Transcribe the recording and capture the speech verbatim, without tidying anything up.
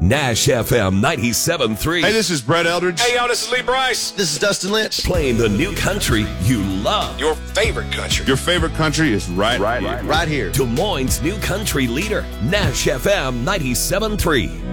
Nash F M ninety-seven point three. Hey, this is Brett Eldridge. Hey, y'all, this is Lee Bryce. This is Dustin Lynch. Playing the new country you love. Your favorite country. Your favorite country is right, right, right, right here. Des Moines' new country leader, Nash F M ninety-seven point three.